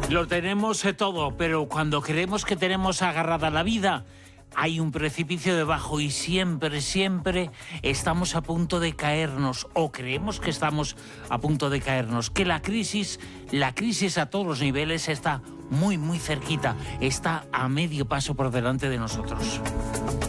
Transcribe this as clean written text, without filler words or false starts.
Lo tenemos todo, pero cuando creemos que tenemos agarrada la vida, hay un precipicio debajo y siempre, siempre estamos a punto de caernos, o creemos que estamos a punto de caernos, que la crisis a todos los niveles está muy, muy cerquita, está a medio paso por delante de nosotros.